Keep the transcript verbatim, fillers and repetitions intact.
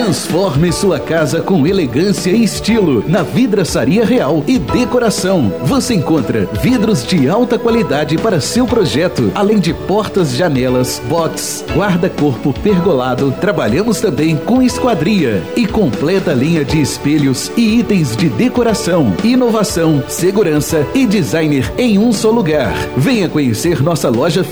Transforme sua casa com elegância e estilo na Vidraçaria Real e Decoração. Você encontra vidros de alta qualidade para seu projeto, além de portas, janelas, box, guarda-corpo pergolado. Trabalhamos também com esquadria e completa linha de espelhos e itens de decoração, inovação, segurança e designer em um só lugar. Venha conhecer nossa loja